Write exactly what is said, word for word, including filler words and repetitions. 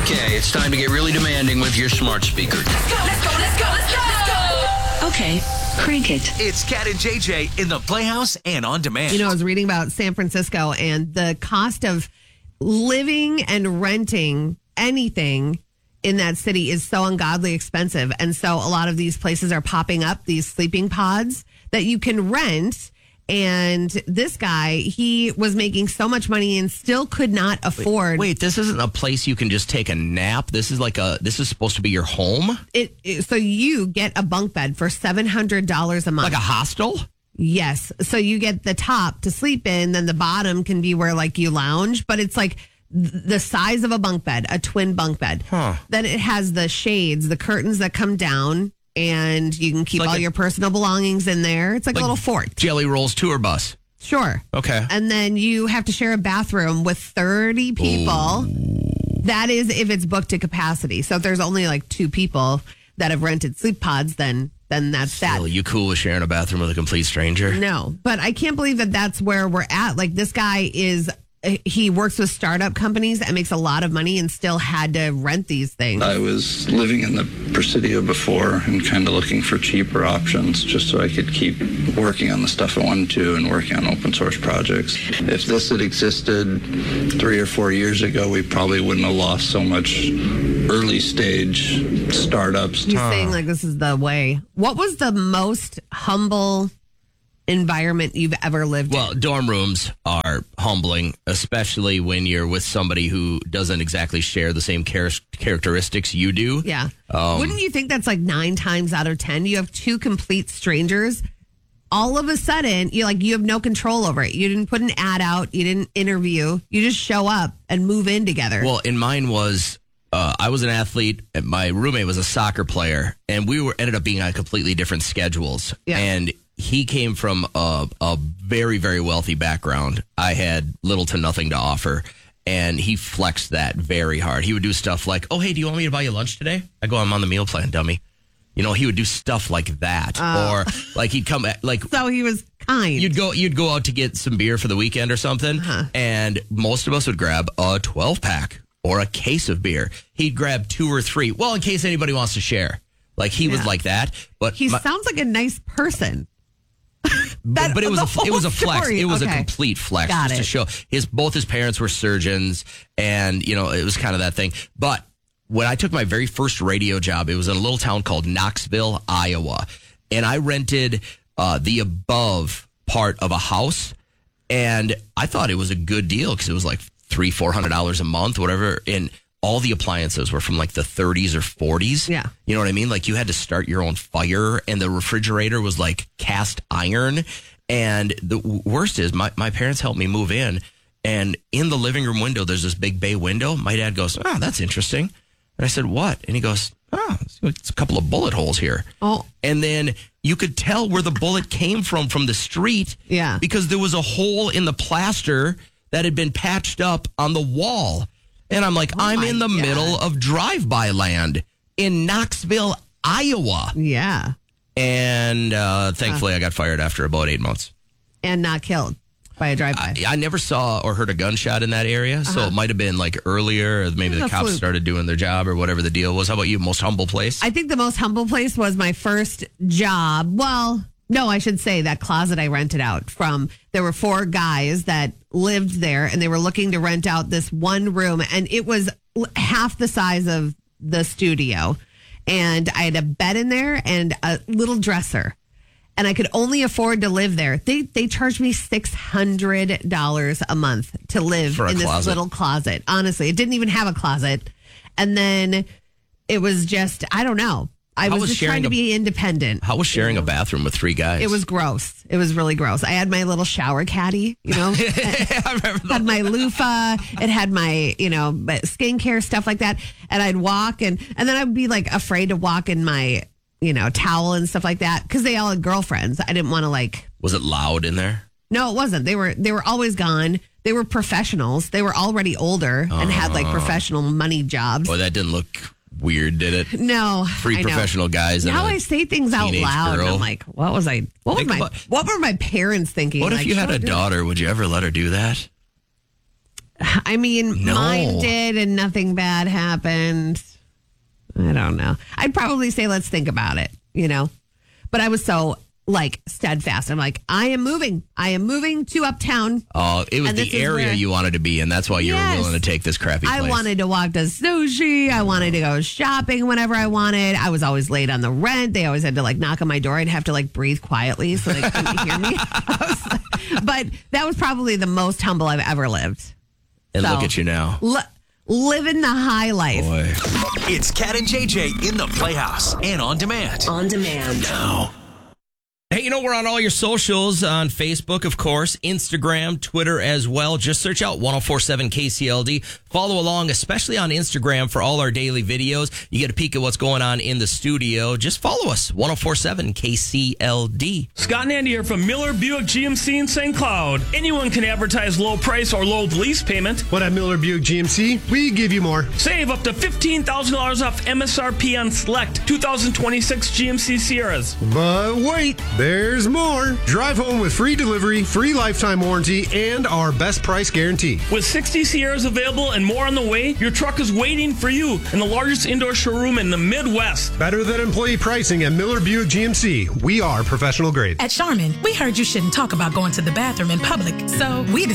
Okay, it's time to get really demanding with your smart speaker. Let's go, let's go, let's go, let's go, let's go. Okay, crank it. It's Cat and J J in the Playhouse and on demand. You know, I was reading about San Francisco and the cost of living and renting anything in that city is so ungodly expensive. And so a lot of these places are popping up, these sleeping pods that you can rent. And this guy, he was making so much money and still could not afford. Wait, this isn't a place you can just take a nap. This is like a, this is supposed to be your home? It, it so you get a bunk bed for seven hundred dollars a month. Like a hostel? Yes. So you get the top to sleep in, then the bottom can be where like you lounge, but it's like the size of a bunk bed, a twin bunk bed. Huh. Then it has the shades, the curtains that come down, and you can keep like all a, your personal belongings in there. It's like, like a little fort. Jelly Rolls tour bus. Sure. Okay. And then you have to share a bathroom with thirty people. Ooh. That is if it's booked to capacity. So if there's only like two people that have rented sleep pods, then then that's Still, that. You cool with sharing a bathroom with a complete stranger? No, but I can't believe that that's where we're at. Like this guy is, he works with startup companies and makes a lot of money and still had to rent these things. I was living in the Presidio before and kind of looking for cheaper options just so I could keep working on the stuff I wanted to and working on open source projects. If this had existed three or four years ago, we probably wouldn't have lost so much early stage startups. He's huh. saying like this is the way. What was the most humble environment you've ever lived well, in? Well, dorm rooms are humbling, especially when you're with somebody who doesn't exactly share the same char- characteristics you do. Yeah. Um, Wouldn't you think that's like nine times out of ten? You have two complete strangers. All of a sudden, you're like, you have no control over it. You didn't put an ad out. You didn't interview. You just show up and move in together. Well, and mine was, uh, I was an athlete. And my roommate was a soccer player, and we were ended up being on completely different schedules. Yeah. And he came from a, a very, very wealthy background. I had little to nothing to offer, and he flexed that very hard. He would do stuff like, oh, hey, do you want me to buy you lunch today? I go, I'm on the meal plan, dummy. You know, he would do stuff like that. Oh. Or like he'd come like. So he was kind. You'd go, you'd go out to get some beer for the weekend or something, uh-huh. and most of us would grab a twelve pack or a case of beer. He'd grab two or three. Well, in case anybody wants to share. Like he yeah. was like that. But he my, sounds like a nice person. That, but it was a, it was a flex. Story. It was okay. a complete flex Got just it. to show his both his parents were surgeons, and you know it was kind of that thing. But when I took my very first radio job, it was in a little town called Knoxville, Iowa, and I rented uh, the above part of a house, and I thought it was a good deal because it was like three four hundred dollars a month, whatever, and all the appliances were from like the thirties or forties. Yeah. You know what I mean? Like you had to start your own fire, and the refrigerator was like cast iron. And the worst is my, my parents helped me move in, and in the living room window, there's this big bay window. My dad goes, oh, that's interesting. And I said, what? And he goes, oh, it's a couple of bullet holes here. Oh. And then you could tell where the bullet came from from the street. Yeah. Because there was a hole in the plaster that had been patched up on the wall. And I'm like, oh I'm in the God. middle of drive-by land in Knoxville, Iowa. Yeah. And uh, thankfully, uh, I got fired after about eight months. And not killed by a drive-by. I, I never saw or heard a gunshot in that area, uh-huh. so it might have been like earlier, or maybe yeah, the cops fluke. started doing their job or whatever the deal was. How about you? Most humble place? I think the most humble place was my first job. Well, no, I should say that closet I rented out from. There were four guys that lived there, and they were looking to rent out this one room, and it was half the size of the studio. And I had a bed in there and a little dresser. And I could only afford to live there. They they charged me six hundred dollars a month to live in this closet. little closet. Honestly, it didn't even have a closet. And then it was just, I don't know. I was, was just trying to a, be independent. How was sharing a bathroom with three guys? It was gross. It was really gross. I had my little shower caddy, you know. I remember that. Had my loofah. It had my, you know, skincare, stuff like that. And I'd walk and, and then I'd be like afraid to walk in my, you know, towel and stuff like that because they all had girlfriends. I didn't want to like. Was it loud in there? No, it wasn't. They were they were always gone. They were professionals. They were already older and had like professional money jobs. Boy, that didn't look weird, did it? No. Three I professional know. guys. Now and I say things out loud. Girl. I'm like, what was I? What Think was my? about, what were my parents thinking? What like, if you had a do daughter? Would you ever let her do that? I mean, No. mine did and nothing bad happened. I don't know. I'd probably say let's think about it, you know. But I was so like steadfast. I'm like, I am moving. I am moving to Uptown. Oh, it was And this the is area where- you wanted to be in. That's why you Yes. were willing to take this crappy place. I wanted to walk to sushi. I wanted to go shopping whenever I wanted. I was always late on the rent. They always had to like knock on my door. I'd have to like breathe quietly so they couldn't hear me. I was like- but that was probably the most humble I've ever lived. And So, look at you now. li- living the high life. Boy. It's Cat and J J in the Playhouse and on demand. On demand. Now. Hey, you know, we're on all your socials on Facebook, of course, Instagram, Twitter as well. Just search out ten forty-seven K C L D. Follow along, especially on Instagram for all our daily videos. You get a peek at what's going on in the studio. Just follow us, ten forty-seven K C L D. Scott and Andy here from Miller Buick G M C in Saint Cloud. Anyone can advertise low price or low lease payment. But at Miller Buick G M C, we give you more. Save up to fifteen thousand dollars off M S R P on select two thousand twenty-six G M C Sierras. But wait, there's more. Drive home with free delivery, free lifetime warranty, and our best price guarantee. With sixty Sierras available and more on the way, your truck is waiting for you in the largest indoor showroom in the Midwest. Better than employee pricing at Miller Buick G M C. We are professional grade. At Charmin, we heard you shouldn't talk about going to the bathroom in public, so we decided